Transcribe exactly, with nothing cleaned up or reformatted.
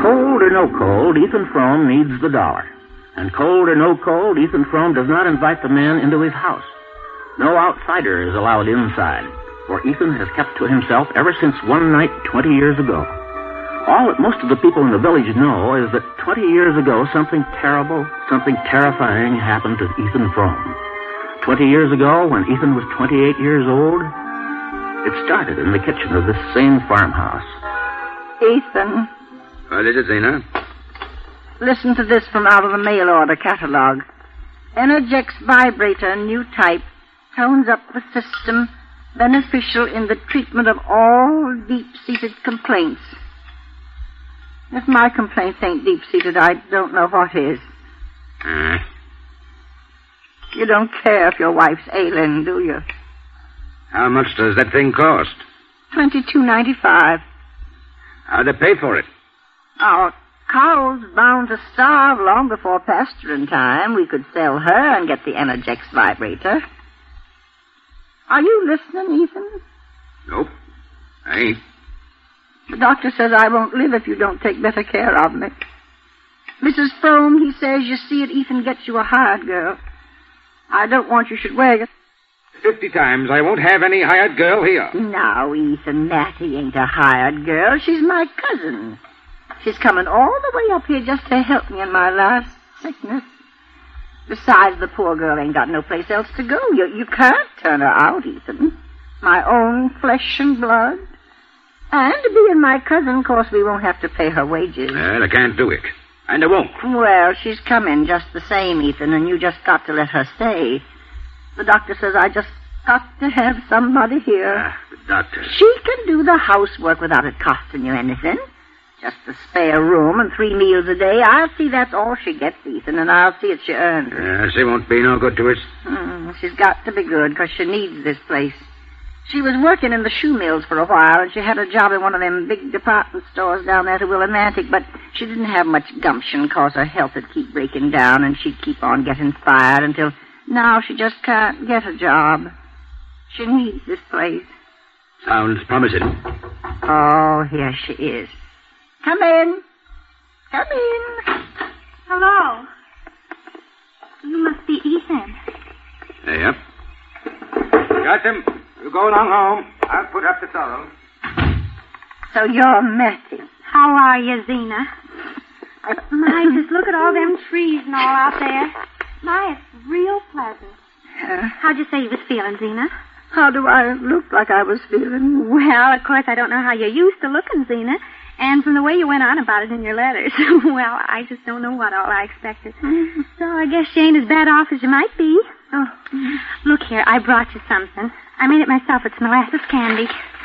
Cold or no cold, Ethan Frome needs the dollar. And cold or no cold, Ethan Frome does not invite the man into his house. No outsider is allowed inside, for Ethan has kept to himself ever since one night twenty years ago. All that most of the people in the village know is that twenty years ago something terrible, something terrifying happened to Ethan Frome. Twenty years ago, when Ethan was twenty-eight years old, it started in the kitchen of this same farmhouse. Ethan. What is it, Zena? Listen to this from out of the mail order catalog. Energix vibrator, new type, tones up the system, beneficial in the treatment of all deep-seated complaints. If my complaints ain't deep-seated, I don't know what is. Uh. You don't care if your wife's ailing, do you? How much does that thing cost? Twenty-two ninety-five. How'd they pay for it? Our cow's bound to starve long before pasturing time. We could sell her and get the Energix vibrator. Are you listening, Ethan? Nope. I ain't. The doctor says I won't live if you don't take better care of me. Missus Frome, he says, you see it, Ethan gets you a hired girl. I don't want you should wear it. Fifty times I won't have any hired girl here. Now, Ethan, Mattie ain't a hired girl. She's my cousin. She's coming all the way up here just to help me in my last sickness. Besides, the poor girl ain't got no place else to go. You, you can't turn her out, Ethan. My own flesh and blood. And being my cousin, of course, we won't have to pay her wages. Well, I can't do it. And I won't. Well, she's coming just the same, Ethan, and you just got to let her stay. The doctor says I just got to have somebody here. Ah, the doctor. She can do the housework without it costing you anything. Just a spare room and three meals a day. I'll see that's all she gets, Ethan, and I'll see it she earns. Yeah, she won't be no good to us. Mm, she's got to be good, because she needs this place. She was working in the shoe mills for a while, and she had a job in one of them big department stores down there to Willimantic, but she didn't have much gumption, because her health would keep breaking down, and she'd keep on getting fired until now she just can't get a job. She needs this place. Sounds promising. Oh, here she is. Come in. Come in. Hello. You must be Ethan. Yep. Got him. You go along home. I'll put up the sorrel. So you're Mattie. How are you, Zena? My, just look at all them trees and all out there. My, it's real pleasant. Uh, How'd you say you was feeling, Zena? how do I look like I was feeling? Well, of course, I don't know how you're used to looking, Zena. And from the way you went on about it in your letters, well, I just don't know what all I expected. Mm-hmm. So I guess you ain't as bad off as you might be. Oh. Look here, I brought you something. I made it myself. It's molasses candy.